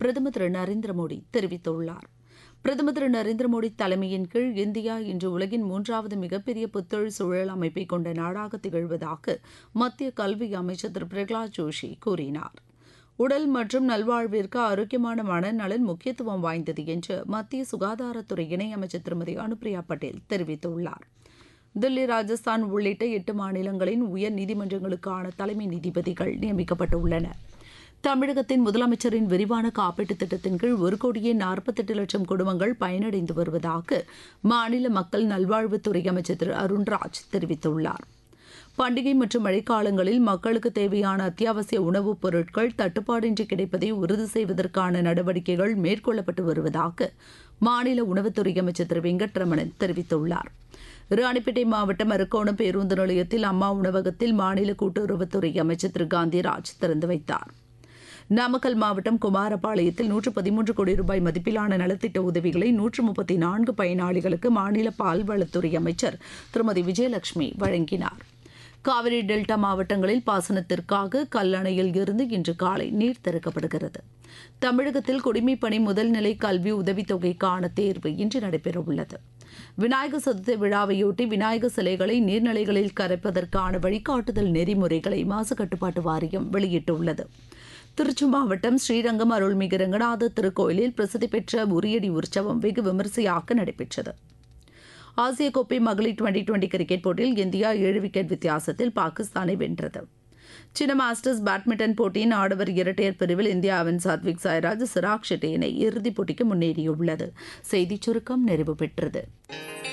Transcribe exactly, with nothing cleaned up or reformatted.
பிரதமர் திரு நரேந்திர மோடி தெரிவித்துள்ளார். பிரதமர் திரு நரேந்திர மோடி தலைமையின் கீழ் இந்தியா இன்று உலகின் மூன்றாவது மிகப்பெரிய புத்தொழில் சூழல் அமைப்பை கொண்ட நாடாக திகழ்வதாக மத்திய கல்வி அமைச்சர் திரு பிரகலாத் ஜோஷி கூறினார். உடல் மற்றும் நல்வாழ்விற்கு ஆரோக்கியமான மனநலன் முக்கியத்துவம் வாய்ந்தது என்று மத்திய சுகாதாரத்துறை இணையமைச்சர் திருமதி அனுப்பிரியா பட்டேல் தெரிவித்துள்ளார். தில்லி, ராஜஸ்தான் உள்ளிட்ட எட்டு மாநிலங்களின் உயர் நீதிமன்றங்களுக்கான தலைமை நீதிபதிகள் நியமிக்கப்பட்டுள்ளனர். தமிழகத்தின் முதலமைச்சரின் விரிவான காப்பீட்டுத் திட்டத்தின் கீழ் ஒரு கோடியே நாற்பத்தெட்டு லட்சம் குடும்பங்கள் பயனடைந்து வருவதாக மாநில மக்கள் நல்வாழ்வுத்துறை அமைச்சர் திரு அருண்ராஜ் தெரிவித்துள்ளார். பண்டிகை மற்றும் மழைக்காலங்களில் மக்களுக்கு தேவையான அத்தியாவசிய உணவுப் பொருட்கள் தட்டுப்பாடின்றி கிடைப்பதை உறுதி செய்வதற்கான நடவடிக்கைகள் மேற்கொள்ளப்பட்டு வருவதாக மாநில உணவுத்துறை அமைச்சர் திரு வெங்கட்ரமணன் தெரிவித்துள்ளார். ராணிப்பேட்டை மாவட்டம் அரக்கோணம் பேருந்து நிலையத்தில் அம்மா உணவகத்தில் மாநில கூட்டுறவுத்துறை அமைச்சர் திரு காந்திராஜ் திறந்து வைத்தார். நாமக்கல் மாவட்டம் குமாரபாளையத்தில் நூற்று பதிமூன்று கோடி ரூபாய் மதிப்பிலான நலத்திட்ட உதவிகளை நூற்று முப்பத்தி நான்கு பயனாளிகளுக்கு மாநில பால்வளத்துறை அமைச்சர் திருமதி விஜயலட்சுமி வழங்கினார். காவிரி டெல்டா மாவட்டங்களில் பாசனத்திற்காக கல்லணையில் இருந்து இன்று காலை நீர் திறக்கப்படுகிறது. தமிழகத்தில் குடிமைப்பணி முதல்நிலை கல்வி உதவித்தொகைக்கான தேர்வு இன்று நடைபெறவுள்ளது. விநாயகர் சதுர்த்தி விழாவையொட்டி விநாயகர் சிலைகளை நீர்நிலைகளில் கரைப்பதற்கான வழிகாட்டுதல் நெறிமுறைகளை மாசு கட்டுப்பாட்டு வாரியம் வெளியிட்டுள்ளது. திருச்சி மாவட்டம் ஸ்ரீரங்கம் அருள்மிகு ரங்கநாதர் திருக்கோயிலில் பிரசித்தி பெற்ற உரியடி உற்சவம் வெகு விமரிசையாக நடைபெற்றது. ஆசிய கோப்பை மகளிர் டுவெண்டி டுவெண்டி கிரிக்கெட் போட்டியில் இந்தியா ஏழு விக்கெட் வித்தியாசத்தில் பாகிஸ்தானை வென்றது. சீன மாஸ்டர்ஸ் பேட்மிண்டன் போட்டியின் ஆடவர் இரட்டையர் பிரிவில் இந்தியாவின் சாத்விக் சாய்ராஜ் சிராக் ஷெட்டி இணை இறுதிப் போட்டிக்கு முன்னேறியுள்ளது. செய்திச் சுருக்கம் நிறைவு பெற்றது.